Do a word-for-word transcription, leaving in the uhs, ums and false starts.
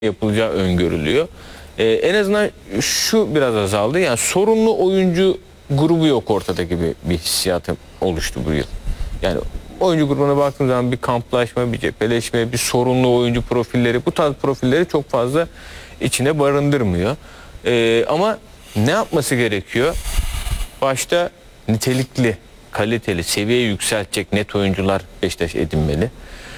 yapılacağı öngörülüyor. Ee, en azından şu biraz azaldı. Yani sorunlu oyuncu grubu yok ortada gibi bir hissiyatım oluştu bu yıl. Yani oyuncu grubuna baktığım zaman bir kamplaşma, bir cepheleşme, bir sorunlu oyuncu profilleri, bu tarz profilleri çok fazla içine barındırmıyor. Ee, ama ne yapması gerekiyor? Başta nitelikli, kaliteli, seviyeyi yükseltecek net oyuncular Beşiktaş edinmeli.